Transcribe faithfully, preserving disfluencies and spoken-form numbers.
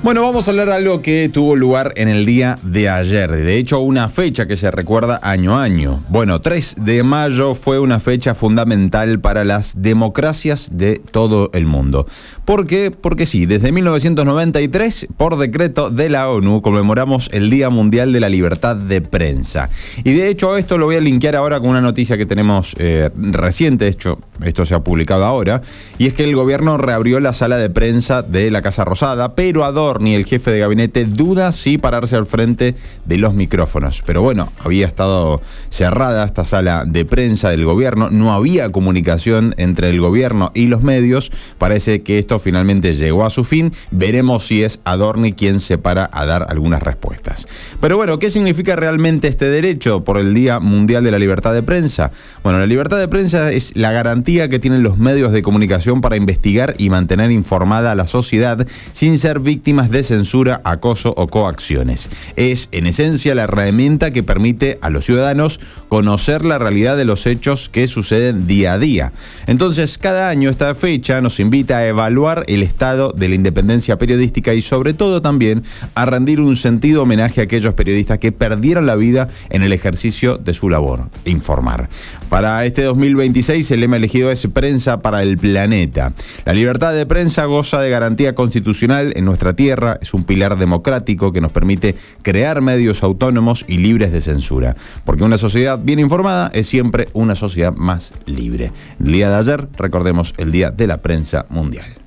Bueno, vamos a hablar de algo que tuvo lugar en el día de ayer. De hecho, una fecha que se recuerda año a año. Bueno, tres de mayo fue una fecha fundamental para las democracias de todo el mundo. ¿Por qué? Porque sí, desde mil novecientos noventa y tres, por decreto de la ONU, conmemoramos el Día Mundial de la Libertad de Prensa. Y de hecho, esto lo voy a linkear ahora con una noticia que tenemos eh, reciente. De hecho, esto se ha publicado ahora. Y es que el gobierno reabrió la sala de prensa de la Casa Rosada, pero Adorni, el jefe de gabinete, duda si pararse al frente de los micrófonos. Pero bueno, había estado cerrada esta sala de prensa del gobierno, no había comunicación entre el gobierno y los medios. Parece que esto finalmente llegó a su fin. Veremos si es Adorni quien se para a dar algunas respuestas. Pero bueno, ¿qué significa realmente este derecho por el Día Mundial de la Libertad de Prensa? Bueno, la libertad de prensa es la garantía que tienen los medios de comunicación para investigar y mantener informada a la sociedad sin ser víctimas de censura, acoso o coacciones. Es, en esencia, la herramienta que permite a los ciudadanos conocer la realidad de los hechos que suceden día a día. Entonces, cada año esta fecha nos invita a evaluar el estado de la independencia periodística y, sobre todo, también a rendir un sentido homenaje a aquellos periodistas que perdieron la vida en el ejercicio de su labor, informar. Para este dos mil veintiséis, el lema elegido es Prensa para el Planeta. La libertad de prensa goza de garantía constitucional en nuestra tierra. Es un pilar democrático que nos permite crear medios autónomos y libres de censura, porque una sociedad bien informada es siempre una sociedad más libre. El día de ayer, recordemos, el Día de la Prensa Mundial.